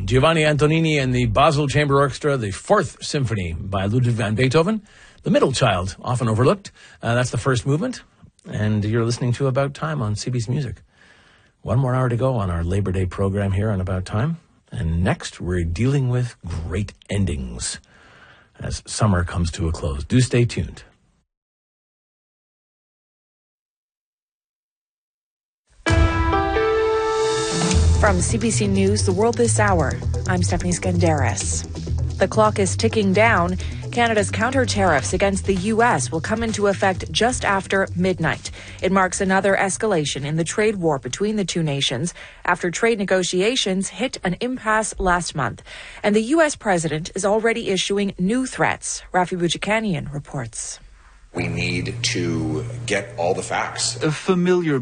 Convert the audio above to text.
Giovanni Antonini and the Basel Chamber Orchestra, the Fourth Symphony by Ludwig van Beethoven. The Middle Child, often overlooked. That's the first movement. And you're listening to About Time on CBC Music. One more hour to go on our Labor Day program here on About Time. And next, we're dealing with great endings as summer comes to a close. Do stay tuned. From CBC News, The World This Hour, I'm Stephanie Skandaris. The clock is ticking down. Canada's counter tariffs against the U.S. will come into effect just after midnight. It marks another escalation in the trade war between the two nations after trade negotiations hit an impasse last month. And the U.S. president is already issuing new threats. Rafi Boudjikanian reports. We need to get all the facts. A familiar